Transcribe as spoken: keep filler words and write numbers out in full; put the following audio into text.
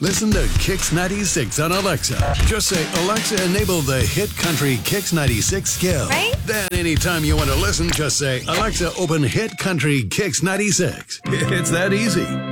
Listen to Kix ninety-six on Alexa. Just say, Alexa, enable the hit country Kix ninety-six skill. Right? Then anytime you want to listen, just say, Alexa, open hit country Kix ninety-six. It's that easy.